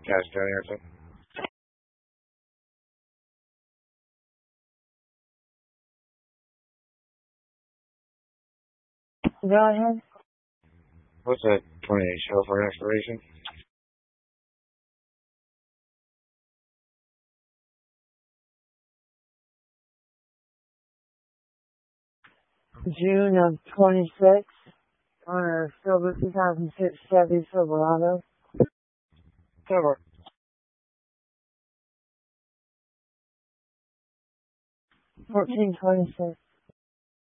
Cash County or something. Go ahead. What's that 28 show for expiration? June of 26 on a silver 2006 Chevy Silverado. Cover. 1426.